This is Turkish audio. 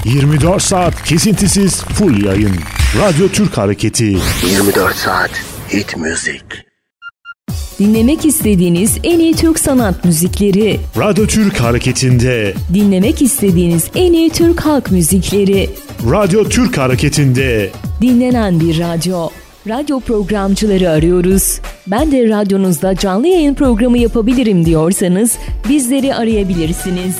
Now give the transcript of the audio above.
24 saat kesintisiz full yayın. Radyo Türk Hareketi. 24 saat hit müzik. Dinlemek istediğiniz en iyi Türk sanat müzikleri. Radyo Türk Hareketi'nde. Dinlemek istediğiniz en iyi Türk halk müzikleri. Radyo Türk Hareketi'nde. Dinlenen bir radyo. Radyo programcıları arıyoruz. Ben de radyonuzda canlı yayın programı yapabilirim diyorsanız bizleri arayabilirsiniz.